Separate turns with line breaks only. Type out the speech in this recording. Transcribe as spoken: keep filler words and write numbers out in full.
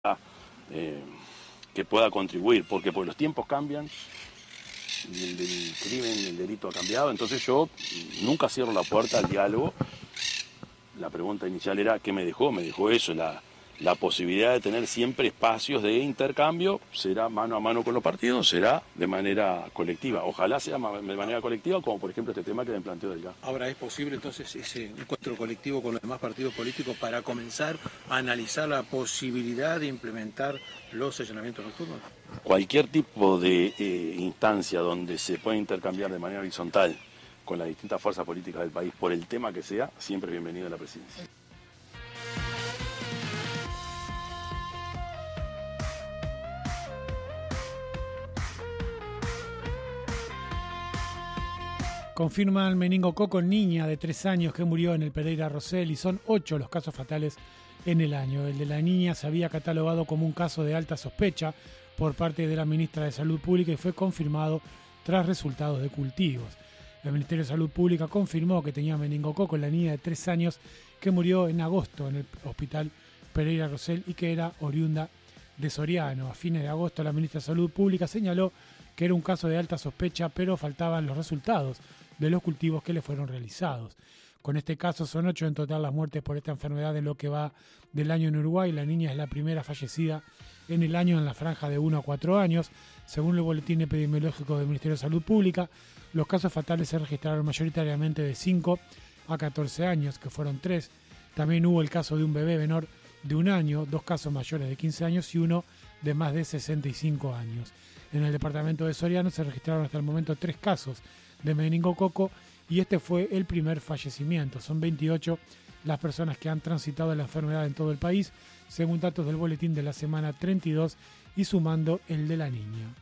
eh, que pueda contribuir, porque pues, los tiempos cambian, y el, el crimen, el delito ha cambiado, entonces yo nunca cierro la puerta al diálogo. La pregunta inicial era ¿qué me dejó? Me dejó eso, la, la posibilidad de tener siempre espacios de intercambio, será mano a mano con los partidos, será de manera colectiva. Ojalá sea de manera colectiva, como por ejemplo este tema que me planteó Delgado.
Ahora, ¿es posible entonces ese encuentro colectivo con los demás partidos políticos para comenzar a analizar la posibilidad de implementar los allanamientos nocturnos?
Cualquier tipo de eh, instancia donde se pueda intercambiar de manera horizontal con las distintas fuerzas políticas del país, por el tema que sea, siempre bienvenido a la presidencia.
Confirman meningococo en niña de tres años que murió en el Pereira Rosell y son ocho los casos fatales en el año. El de la niña se había catalogado como un caso de alta sospecha por parte de la ministra de Salud Pública y fue confirmado tras resultados de cultivos. El Ministerio de Salud Pública confirmó que tenía meningococo en la niña de tres años que murió en agosto en el hospital Pereira Rosell y que era oriunda de Soriano. A fines de agosto la ministra de Salud Pública señaló que era un caso de alta sospecha, pero faltaban los resultados de los cultivos que le fueron realizados. Con este caso son ocho en total las muertes por esta enfermedad en lo que va del año en Uruguay. La niña es la primera fallecida en el año en la franja de uno a cuatro años. Según el boletín epidemiológico del Ministerio de Salud Pública, los casos fatales se registraron mayoritariamente de cinco a catorce años, que fueron tres. También hubo el caso de un bebé menor de un año, dos casos mayores de quince años y uno de más de sesenta y cinco años. En el departamento de Soriano se registraron hasta el momento tres casos de meningococo y este fue el primer fallecimiento. Son veintiocho las personas que han transitado la enfermedad en todo el país, según datos del boletín de la semana treinta y dos y sumando el de la niña.